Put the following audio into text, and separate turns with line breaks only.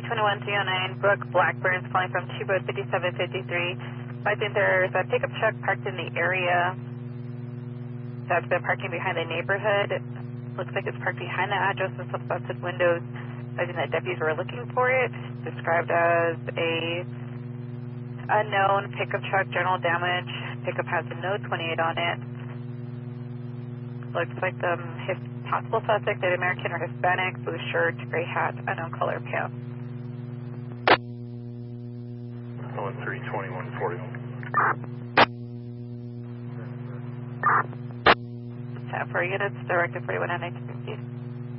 321-309 Brooke Blackburn's calling from T-Road 5753. I think there's a pickup truck parked in the area that's been parking behind the neighborhood. Looks like it's parked behind the address with some busted windows. I think that deputies were looking for it. Described as a unknown pickup truck, general damage. Pickup has a no 28 on it. Looks like the possible suspect, an American or Hispanic, blue shirt, gray hat, unknown color pants.
132140.
10 for units, directed 41 and 19.